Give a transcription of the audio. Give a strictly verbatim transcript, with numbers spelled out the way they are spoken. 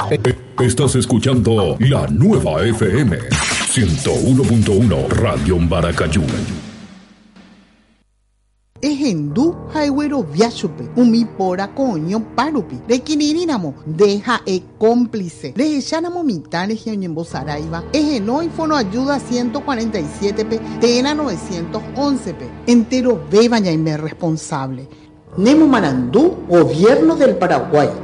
Estás escuchando la nueva F M ciento uno punto uno Radio Maracayú. Ejendu haigüero viachupe, umi pora coño parupi, de quinirinamo, deja e cómplice, de echanamo mitane geoñembo saraiva, ejeno y fono ayuda ciento cuarenta y siete p, tena novecientos once p, entero bebaña y me responsable. Nemo Marandú, Gobierno del Paraguay.